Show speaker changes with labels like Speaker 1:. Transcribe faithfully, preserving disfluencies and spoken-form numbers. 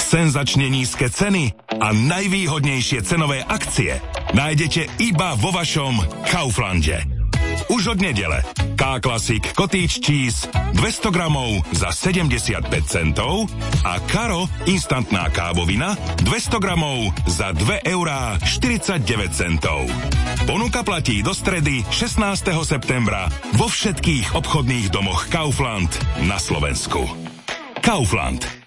Speaker 1: Senzačne nízke ceny a najvýhodnejšie cenové akcie nájdete iba vo vašom Kauflande. Už od nedele K-Classic Cottage Cheese dvesto gramov za sedemdesiatpäť centov a Karo instantná kávovina dvesto gramov za dve eurá štyridsaťdeväť centov. Ponuka platí do stredy šestnásteho septembra vo všetkých obchodných domoch Kaufland na Slovensku. Kaufland.